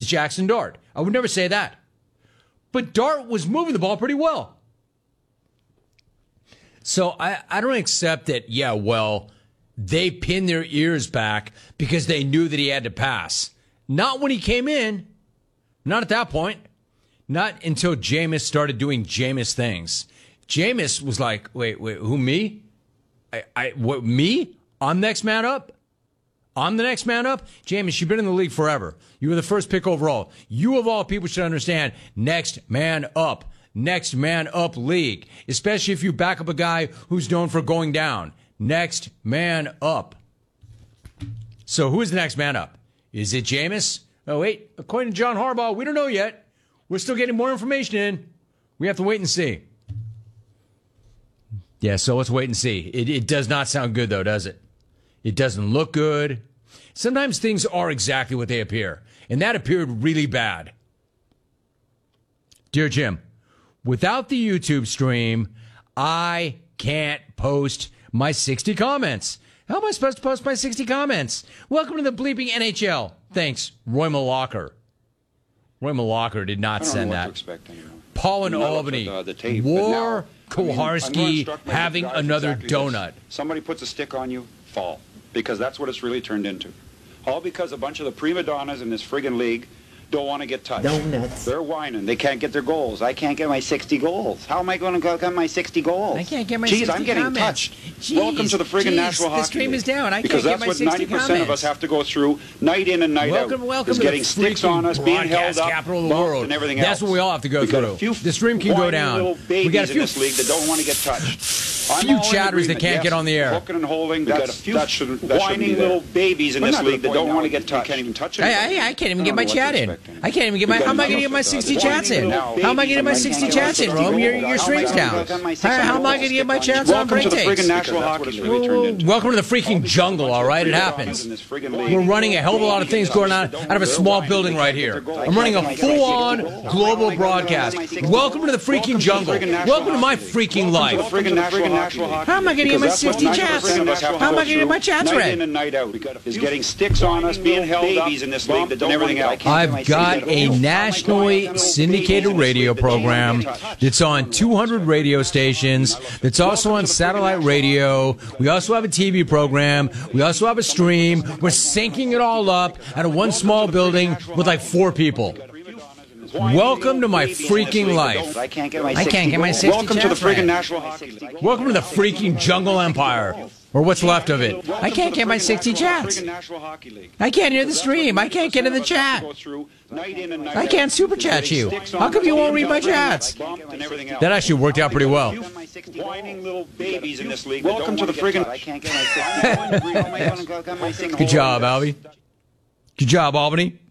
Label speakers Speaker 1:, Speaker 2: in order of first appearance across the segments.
Speaker 1: Jackson Dart. I would never say that. But Dart was moving the ball pretty well. So I don't accept that, they pinned their ears back because they knew that he had to pass. Not when he came in. Not at that point. Not until Jameis started doing Jameis things. Jameis was like, wait, who, me? What, me? I'm next man up? I'm the next man up? Jameis, you've been in the league forever. You were the first pick overall. You, of all people, should understand next man up. Next man up league. Especially if you back up a guy who's known for going down. Next man up. So who is the next man up? Is it Jameis? Oh, wait. According to John Harbaugh, we don't know yet. We're still getting more information in. We have to wait and see. Yeah, so let's wait and see. It does not sound good, though, does it? It doesn't look good. Sometimes things are exactly what they appear. And that appeared really bad. Dear Jim, without the YouTube stream, I can't post my 60 comments. How am I supposed to post my 60 comments? Welcome to the bleeping NHL. Thanks, Roy Malacher. Roy Malacher did not send that. Paul in Albany. War Koharski having another donut.
Speaker 2: Somebody puts a stick on you, fall. Because that's what it's really turned into. All because a bunch of the prima donnas in this friggin' league don't want to get touched.
Speaker 3: Donuts.
Speaker 2: They're whining. They can't get their goals. I can't get my 60 goals. How am I going to get my 60 goals?
Speaker 1: I can't get my 60
Speaker 2: I'm getting
Speaker 1: comments.
Speaker 2: touched.
Speaker 1: Jeez,
Speaker 2: Welcome to the friggin' National Hockey
Speaker 1: The stream
Speaker 2: League.
Speaker 1: is down. I
Speaker 2: because
Speaker 1: can't get my 60
Speaker 2: that's what 90%
Speaker 1: comments.
Speaker 2: of us have to go through night in and night out.
Speaker 1: Welcome
Speaker 2: is
Speaker 1: to
Speaker 2: getting
Speaker 1: the
Speaker 2: sticks on us, being held up,
Speaker 1: capital of the world.
Speaker 2: And everything
Speaker 1: That's
Speaker 2: else.
Speaker 1: what we all have to go through. The stream can go down. We got a few
Speaker 2: in this league that don't want to get touched.
Speaker 1: Few chatters that can't get on the air.
Speaker 2: Hooking and holding. We've got a few whining little babies in this league that don't want to get touched. Can't even touch it.
Speaker 1: I can't even get my chat in. I can't even get my. How am I going to get my 60 chats in? How am I going to get my 60 chats in, Rome? Your stream's down. How am I going to get my chats on break takes? Welcome to the freaking jungle. All right, it happens. We're running a hell of a lot of things going on out of a small building right here. I'm running a full-on global broadcast. Welcome to the freaking jungle. Welcome to my freaking life. How am I going to get my 60 chats? How am I going to get my chats read?
Speaker 2: Is getting sticks on us, being held babies in this league that don't everything else.
Speaker 1: I've got a nationally syndicated radio program that's on 200 radio stations. That's also on satellite radio. We also have a TV program. We also have a stream. We're syncing it all up out of one small building with like 4 people. Welcome to my freaking life. I can't get my 60
Speaker 2: Welcome to the freaking National Hockey League.
Speaker 1: Welcome to the freaking jungle empire. Or what's left of it. I can't get my 60 chats. I can't hear the stream. I can't get in the chat. I can't super chat you. How come you won't read my chats? That actually worked out pretty well.
Speaker 2: Whining little babies in this league. Welcome to the friggin'
Speaker 1: Good job, Albie. Good job, Albany.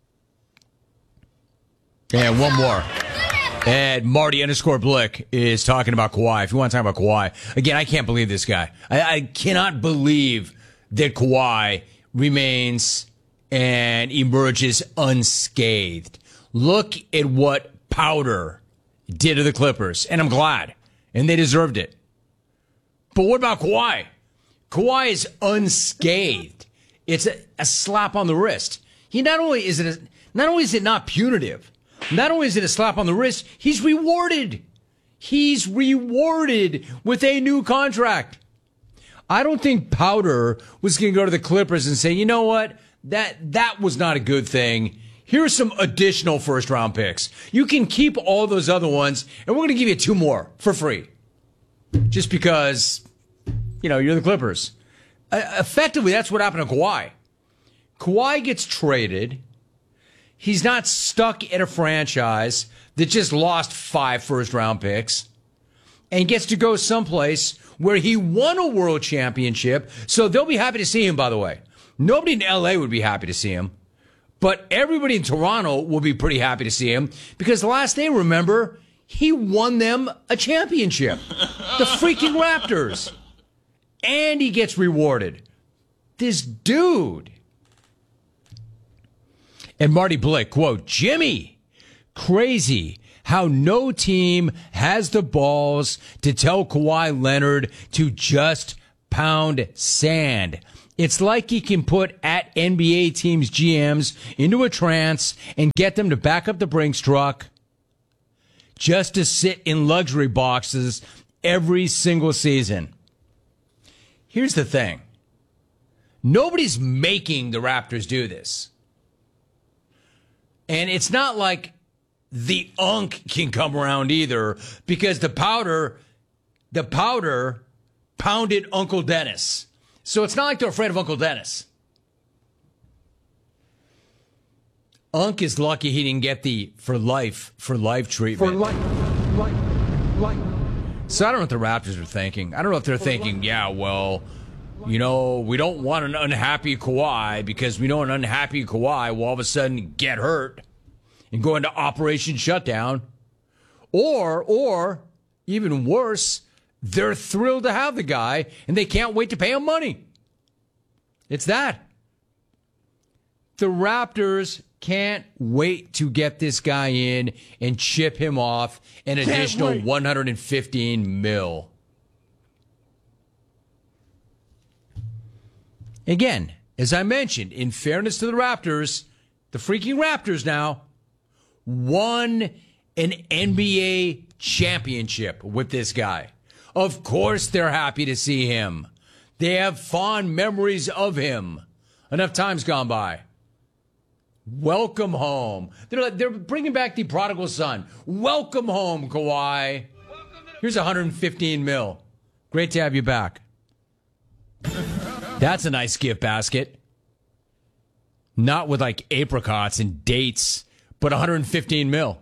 Speaker 1: And one more. And Marty_Blick is talking about Kawhi. If you want to talk about Kawhi. Again, I can't believe this guy. I cannot believe that Kawhi remains and emerges unscathed. Look at what Powder did to the Clippers. And I'm glad. And they deserved it. But what about Kawhi? Kawhi is unscathed. It's a slap on the wrist. Not only is it not punitive. Not only is it a slap on the wrist, he's rewarded. He's rewarded with a new contract. I don't think Powder was going to go to the Clippers and say, you know what? That was not a good thing. Here's some additional first-round picks. You can keep all those other ones, and we're going to give you 2 more for free. Just because, you're the Clippers. Effectively, that's what happened to Kawhi. Kawhi gets traded. He's not stuck at a franchise that just lost 5 first-round picks and gets to go someplace where he won a world championship. So they'll be happy to see him, by the way. Nobody in L.A. would be happy to see him. But everybody in Toronto will be pretty happy to see him because last they remember, he won them a championship. The freaking Raptors. And he gets rewarded. This dude. And Marty Blick, quote, Jimmy, crazy how no team has the balls to tell Kawhi Leonard to just pound sand. It's like he can put at NBA teams' GMs into a trance and get them to back up the Brinks truck just to sit in luxury boxes every single season. Here's the thing. Nobody's making the Raptors do this. And it's not like the unk can come around either, because the powder pounded Uncle Dennis. So it's not like they're afraid of Uncle Dennis. Unk is lucky he didn't get the for life treatment.
Speaker 3: For life.
Speaker 1: So I don't know what the Raptors are thinking. I don't know if they're thinking, yeah, well, you know, we don't want an unhappy Kawhi, because we know an unhappy Kawhi will all of a sudden get hurt and go into Operation Shutdown. Or even worse, they're thrilled to have the guy and they can't wait to pay him money. It's that. The Raptors can't wait to get this guy in and chip him off an additional $115 million. Again, as I mentioned, in fairness to the Raptors, the freaking Raptors now won an NBA championship with this guy. Of course they're happy to see him. They have fond memories of him. Enough time's gone by. Welcome home. They're bringing back the prodigal son. Welcome home, Kawhi. Here's $115 million. Great to have you back. That's a nice gift basket. Not with like apricots and dates, but $115 million.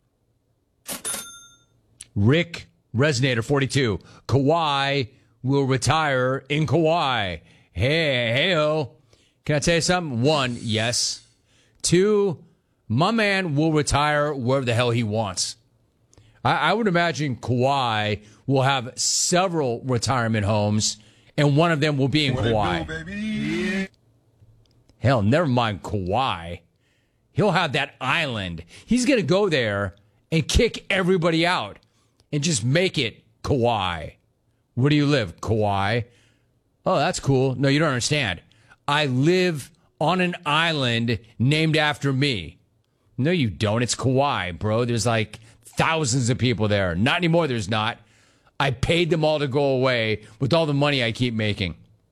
Speaker 1: Rick Resonator 42. Kawhi will retire in Kawhi. Hey-o. Can I tell you something? 1, yes. 2, my man will retire wherever the hell he wants. I would imagine Kawhi will have several retirement homes, and one of them will be in Kawhi. Hell, never mind Kawhi. He'll have that island. He's going to go there and kick everybody out and just make it Kawhi. Where do you live? Kawhi. Oh, that's cool. No, you don't understand. I live on an island named after me. No, you don't. It's Kauai, bro. There's like thousands of people there. Not anymore, there's not. I paid them all to go away with all the money I keep making.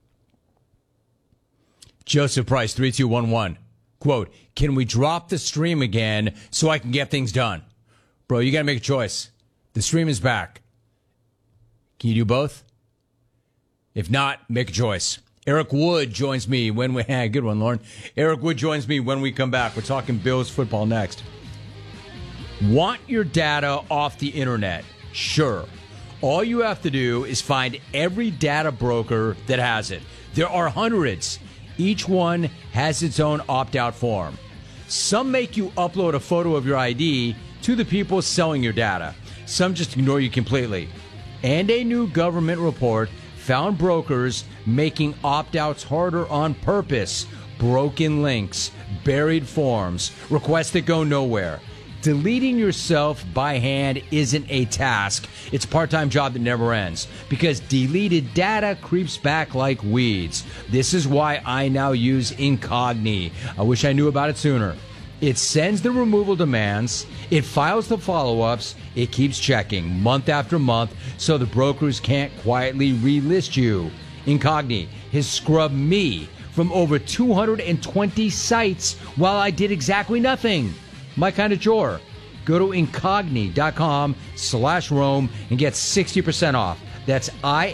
Speaker 1: Joseph Price, 3211. Quote, can we drop the stream again so I can get things done? Bro, you got to make a choice. The stream is back. Can you do both? If not, make a choice. Eric Wood joins me when we... Good one, Lauren. Eric Wood joins me when we come back. We're talking Bills football next. Want your data off the internet? Sure. All you have to do is find every data broker that has it. There are hundreds. Each one has its own opt-out form. Some make you upload a photo of your ID to the people selling your data. Some just ignore you completely. And a new government report found brokers making opt-outs harder on purpose. Broken links, buried forms, requests that go nowhere. Deleting yourself by hand isn't a task. It's a part-time job that never ends, because deleted data creeps back like weeds. This is why I now use Incogni. I wish I knew about it sooner. It sends the removal demands, it files the follow-ups, it keeps checking month after month so the brokers can't quietly relist you. Incogni has scrubbed me from over 220 sites while I did exactly nothing. My kind of chore. Go to incogni.com/Rome and get 60% off. That's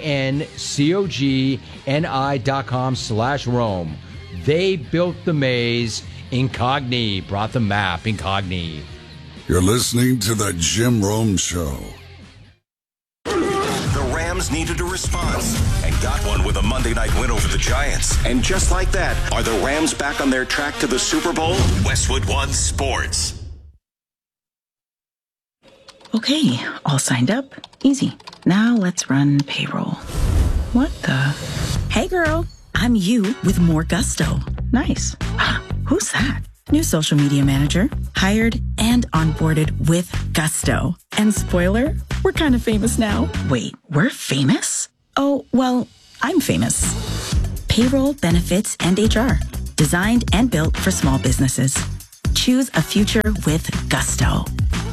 Speaker 1: incogni.com/Rome. They built the maze. Incogni brought the map. Incogni.
Speaker 4: You're listening to the Jim Rome Show.
Speaker 5: The Rams needed a response and got one with a Monday night win over the Giants. And just like that, are the Rams back on their track to the Super Bowl? Westwood One Sports.
Speaker 6: Okay, all signed up. Easy. Now let's run payroll. What the? Hey girl, I'm you with more gusto. Nice. Who's that? New social media manager. Hired and onboarded with gusto. And spoiler, we're kind of famous now. Wait, we're famous? Oh, well, I'm famous. Payroll, benefits, and HR. Designed and built for small businesses. Choose a future with Gusto.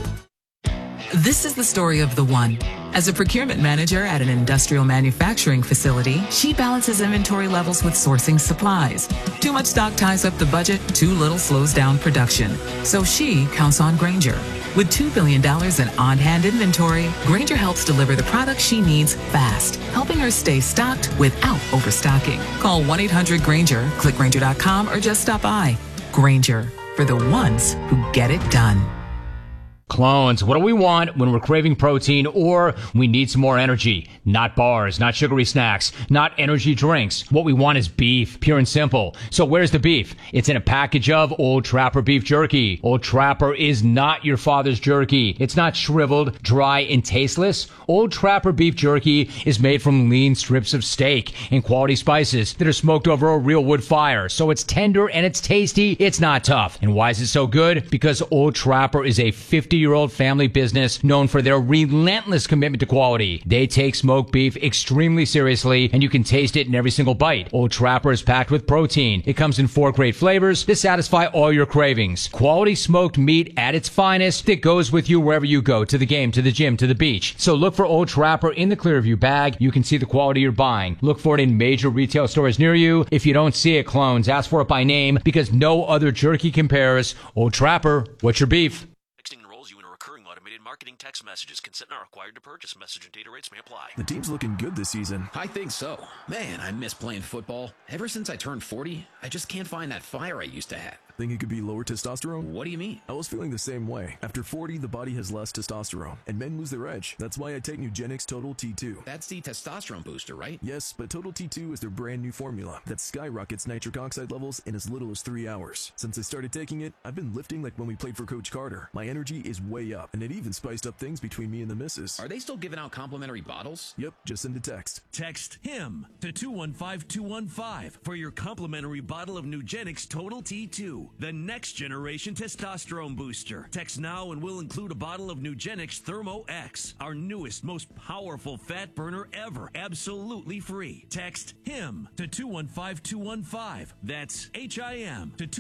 Speaker 3: This is the story of the one. As a procurement manager at an industrial manufacturing facility, she balances inventory levels with sourcing supplies. Too much stock ties up the budget, too little slows down production. So she counts on Grainger. With $2 billion in on-hand inventory, Grainger helps deliver the products she needs fast, helping her stay stocked without overstocking. Call 1-800-GRAINGER, click Grainger.com, or just stop by. Grainger, for the ones who get it done.
Speaker 1: Clones, what do we want when we're craving protein or we need some more energy? Not bars, not sugary snacks, not energy drinks. What we want is beef, pure and simple. So where's the beef? It's in a package of Old Trapper beef jerky. Old Trapper is not your father's jerky. It's not shriveled, dry, and tasteless. Old Trapper beef jerky is made from lean strips of steak and quality spices that are smoked over a real wood fire. So it's tender and it's tasty. It's not tough. And why is it so good? Because Old Trapper is a 50-year-old family business known for their relentless commitment to quality. They take smoked beef extremely seriously, and you can taste it in every single bite. Old Trapper is packed with protein. It comes in 4 great flavors to satisfy all your cravings. Quality smoked meat at its finest that goes with you wherever you go, to the game, to the gym, to the beach. So look for Old Trapper in the Clearview bag. You can see the quality you're buying. Look for it in major retail stores near you. If you don't see it, clones, ask for it by name, because no other jerky compares. Old Trapper, what's your beef?
Speaker 7: Marketing text messages. Consent not required to purchase. Message and data rates may apply.
Speaker 8: The team's looking good this season.
Speaker 9: I think so. Man, I miss playing football. Ever since I turned 40, I just can't find that fire I used to have.
Speaker 8: Think it could be lower testosterone?
Speaker 9: What do you mean?
Speaker 8: I was feeling the same way. After 40, the body has less testosterone, and men lose their edge. That's why I take Nugenix Total T2.
Speaker 9: That's the testosterone booster, right?
Speaker 8: Yes, but Total T2 is their brand new formula that skyrockets nitric oxide levels in as little as 3 hours. Since I started taking it, I've been lifting like when we played for Coach Carter. My energy is way up, and it even spiced up things between me and the missus.
Speaker 9: Are they still giving out complimentary bottles?
Speaker 8: Yep, just send a text.
Speaker 10: Text HIM to 215-215 for your complimentary bottle of Nugenix Total T2, the next generation testosterone booster. Text now and we'll include a bottle of Nugenix Thermo X, our newest, most powerful fat burner ever, absolutely free. Text HIM to 215-215. That's HIM to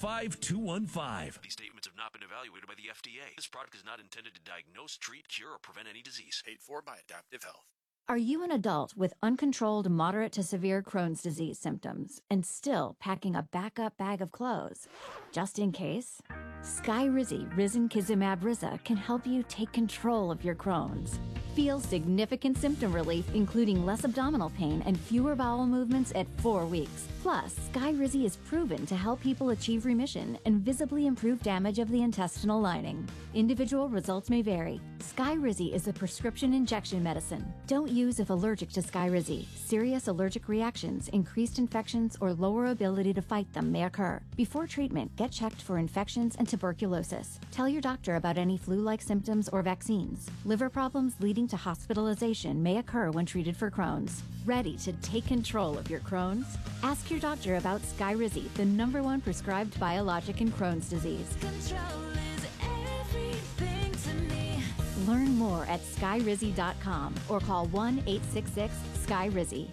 Speaker 10: 215-215.
Speaker 7: These statements have not been evaluated by the FDA. This product is not intended to diagnose, treat, cure, or prevent any disease.
Speaker 11: Paid for by Adaptive Health.
Speaker 12: Are you an adult with uncontrolled moderate to severe Crohn's disease symptoms and still packing a backup bag of clothes? Just in case? Skyrizi Risankizumab Riza can help you take control of your Crohn's. Feel significant symptom relief, including less abdominal pain and fewer bowel movements at 4 weeks. Plus, Skyrizi is proven to help people achieve remission and visibly improve damage of the intestinal lining. Individual results may vary. Skyrizi is a prescription injection medicine. Don't use if allergic to Skyrizi. Serious allergic reactions, increased infections, or lower ability to fight them may occur. Before treatment, get checked for infections and tuberculosis. Tell your doctor about any flu-like symptoms or vaccines. Liver problems leading to hospitalization may occur when treated for Crohn's. Ready to take control of your Crohn's? Ask your doctor about Skyrizi, the #1 prescribed biologic in Crohn's disease.
Speaker 13: Control is everything to me.
Speaker 12: Learn more at skyrizi.com or call 1-866-SKYRIZI.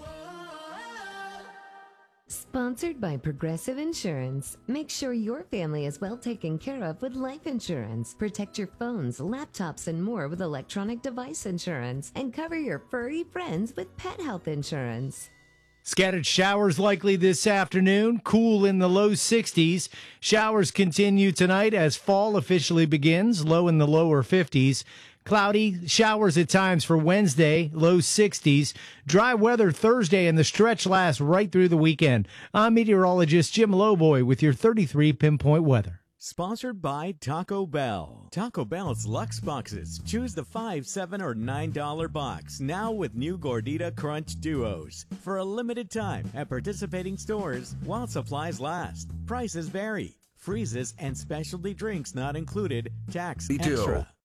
Speaker 14: Sponsored by Progressive Insurance. Make sure your family is well taken care of with life insurance. Protect your phones, laptops, and more with electronic device insurance. And cover your furry friends with pet health insurance.
Speaker 15: Scattered showers likely this afternoon, cool in the low 60s. Showers continue tonight as fall officially begins, low in the lower 50s. Cloudy, showers at times for Wednesday, low 60s. Dry weather Thursday, and the stretch lasts right through the weekend. I'm meteorologist Jim Lowboy with your 33 pinpoint weather.
Speaker 16: Sponsored by Taco Bell. Taco Bell's Luxe Boxes. Choose the $5, $7, or $9 box. Now with new Gordita Crunch Duos. For a limited time at participating stores while supplies last. Prices vary. Freezes and specialty drinks not included. Tax extra.